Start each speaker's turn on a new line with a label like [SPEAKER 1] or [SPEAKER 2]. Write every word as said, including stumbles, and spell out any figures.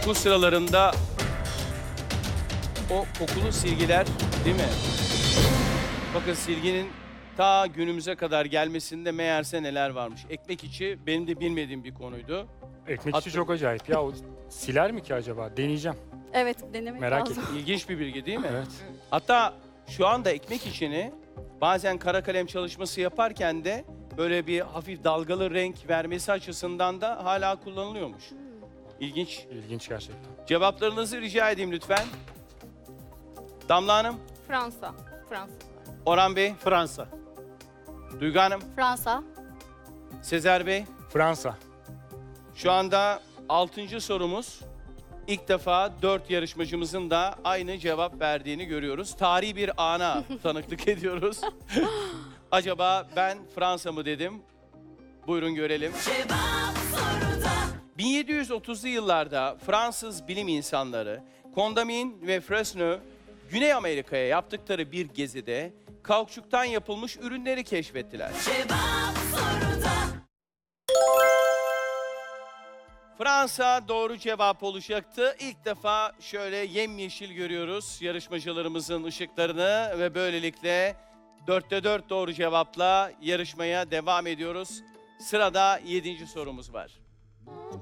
[SPEAKER 1] okul sıralarında o kokulu silgiler, değil mi? Bakın silginin ta günümüze kadar gelmesinde meğerse neler varmış. Ekmek içi benim de bilmediğim bir konuydu.
[SPEAKER 2] Ekmek
[SPEAKER 1] Hatta-
[SPEAKER 2] içi çok acayip. Ya o siler mi ki acaba? Deneyeceğim.
[SPEAKER 3] Evet, denemek
[SPEAKER 2] Merak
[SPEAKER 3] lazım.
[SPEAKER 2] ettim.
[SPEAKER 1] İlginç bir bilgi değil mi?
[SPEAKER 2] Evet.
[SPEAKER 1] Hatta şu anda ekmek içini bazen kara kalem çalışması yaparken de böyle bir hafif dalgalı renk vermesi açısından da hala kullanılıyormuş. İlginç.
[SPEAKER 2] İlginç gerçekten.
[SPEAKER 1] Cevaplarınızı rica edeyim lütfen. Damla Hanım,
[SPEAKER 3] Fransa. Fransa.
[SPEAKER 1] Orhan Bey,
[SPEAKER 4] Fransa.
[SPEAKER 1] Duygu Hanım,
[SPEAKER 3] Fransa.
[SPEAKER 1] Sezer Bey.
[SPEAKER 2] Fransa.
[SPEAKER 1] Şu anda altıncı sorumuz. İlk defa dört yarışmacımızın da aynı cevap verdiğini görüyoruz. Tarihi bir ana tanıklık ediyoruz. Acaba ben Fransa mı dedim? Buyurun görelim. bin yedi yüz otuzlu yıllarda Fransız bilim insanları Condamine ve Fresnel Güney Amerika'ya yaptıkları bir gezide kautçuktan yapılmış ürünleri keşfettiler. Fransa doğru cevap olacaktı. İlk defa şöyle yemyeşil görüyoruz yarışmacılarımızın ışıklarını ve böylelikle dörtte dört doğru cevapla yarışmaya devam ediyoruz. Sırada yedinci sorumuz var.